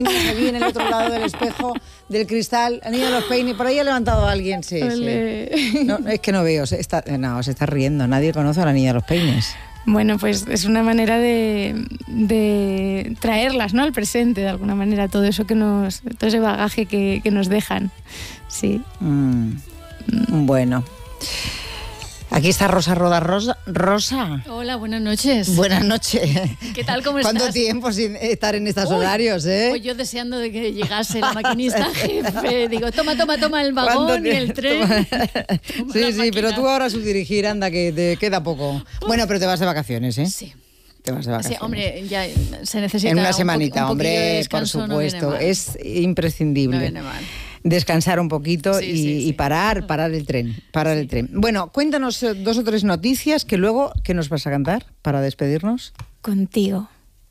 Aquí en el otro lado del espejo, del cristal, la niña de los peines, por ahí ha levantado a alguien, sí. No, es que no veo, se está riendo, nadie conoce a la niña de los peines. Bueno, pues es una manera de traerlas, ¿no?, al presente, de alguna manera, todo eso todo ese bagaje que nos dejan, sí. Bueno. Aquí está Rosa Rodas. Rosa. Hola, buenas noches. Buenas noches. ¿Qué tal? ¿Cómo estás? ¿Cuánto tiempo sin estar en estos horarios, eh? Pues yo deseando de que llegase la maquinista jefe. Digo, toma el vagón y el tren. Sí, pero tú ahora subdirigir, anda, que te queda poco. Bueno, pero te vas de vacaciones, ¿eh? Sí. Te vas de vacaciones. Sí, hombre, ya se necesita en una semanita, un hombre, de descanso, por supuesto. No es imprescindible. No viene mal. Descansar un poquito sí. Y parar el tren. El tren. Bueno, cuéntanos 2 o 3 noticias que luego, ¿qué nos vas a cantar para despedirnos? Contigo.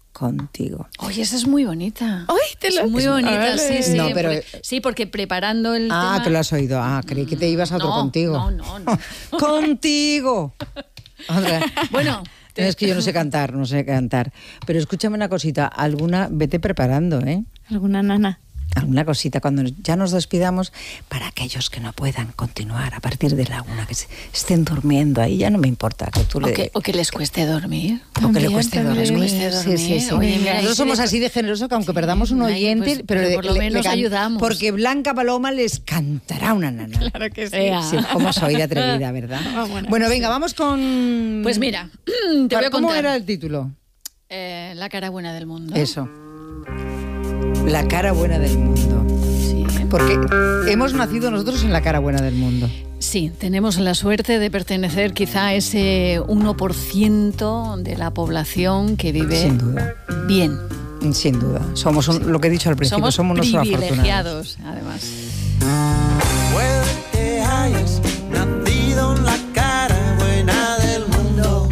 Oye, esa es muy bonita. ¡Ay, te lo... Es muy bonita, Vale. sí. No, pero... porque preparando el tema... Ah, que lo has oído. Ah, creí que te ibas a otro contigo. No. ¡Contigo! Bueno... Es que yo no sé cantar. Pero escúchame una cosita, vete preparando, ¿eh? ¿Alguna nana? Alguna cosita cuando ya nos despidamos, para aquellos que no puedan continuar a partir de la 1, que estén durmiendo ahí, ya no me importa que tú o que les cueste dormir. O que le cueste dormir. Sí. Oye, mira, nosotros somos así de generosos que aunque perdamos un oyente, pero por lo menos ayudamos. Porque Blanca Paloma les cantará una nana. Claro que sí. Sí, como soy de atrevida, ¿verdad? Bueno, venga, vamos con... Pues mira, te voy a contar. ¿Cómo era el título? La cara buena del mundo. Eso. La cara buena del mundo. Sí. Porque hemos nacido nosotros en la cara buena del mundo. Sí, tenemos la suerte de pertenecer quizá a ese 1% de la población que vive sin duda bien. Sin duda. Somos lo que he dicho al principio, somos unos privilegiados, además. Puede que hayas nacido en la cara buena del mundo.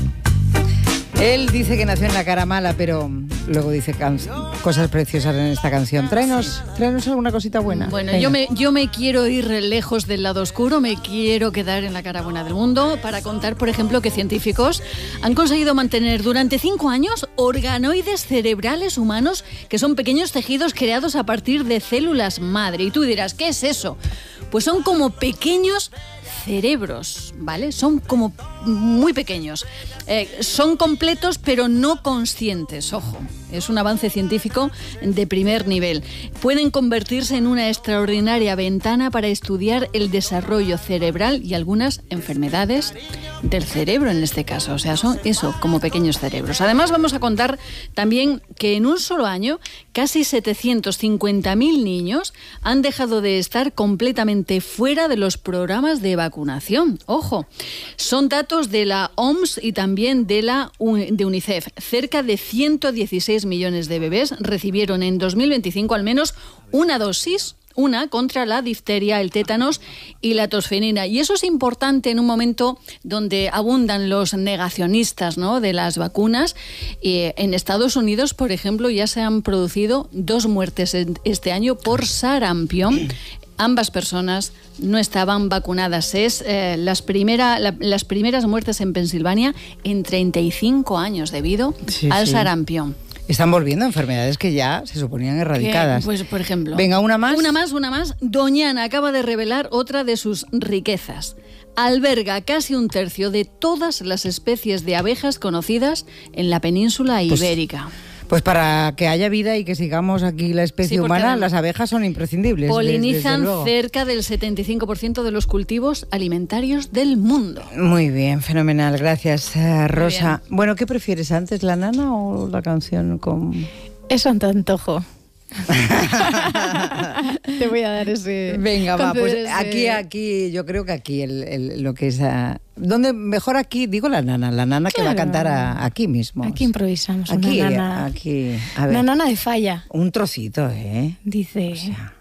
Él dice que nació en la cara mala, pero luego dice cosas preciosas en esta canción. Tráenos alguna cosita buena. Bueno, yo me quiero ir lejos del lado oscuro, me quiero quedar en la cara buena del mundo para contar, por ejemplo, que científicos han conseguido mantener durante 5 años organoides cerebrales humanos, que son pequeños tejidos creados a partir de células madre. Y tú dirás, ¿qué es eso? Pues son como pequeños cerebros, ¿vale? Son como muy pequeños. Son completos pero no conscientes, ojo. Es un avance científico de primer nivel. Pueden convertirse en una extraordinaria ventana para estudiar el desarrollo cerebral y algunas enfermedades del cerebro en este caso. O sea, son eso, como pequeños cerebros. Además, vamos a contar también que en un solo año casi 750.000 niños han dejado de estar completamente fuera de los programas de vacunación. Ojo, son datos de la OMS y también de UNICEF. Cerca de 116 millones de bebés recibieron en 2025 al menos una dosis, contra la difteria, el tétanos y la tosferina. Y eso es importante en un momento donde abundan los negacionistas, ¿no?, de las vacunas. En Estados Unidos, por ejemplo, ya se han producido 2 muertes este año por sarampión. Ambas personas no estaban vacunadas. Es las primeras muertes en Pensilvania en 35 años debido al sarampión. Están volviendo enfermedades que ya se suponían erradicadas. Pues, por ejemplo... Venga, una más. Una más. Doñana acaba de revelar otra de sus riquezas. Alberga casi 1/3 de todas las especies de abejas conocidas en la península ibérica. Pues para que haya vida y que sigamos aquí la especie humana, las abejas son imprescindibles. Polinizan cerca del 75% de los cultivos alimentarios del mundo. Muy bien, fenomenal. Gracias, Rosa. Bueno, ¿qué prefieres antes, la nana o la canción con...? Eso ante antojo. Te voy a dar ese... Venga, va, pues aquí, yo creo que aquí lo que es... ¿Dónde mejor aquí? Digo la nana claro, que va a cantar aquí mismo. Aquí improvisamos aquí, una nana. Aquí, a ver. Una nana de Falla. Un trocito, ¿eh? Dice... O sea,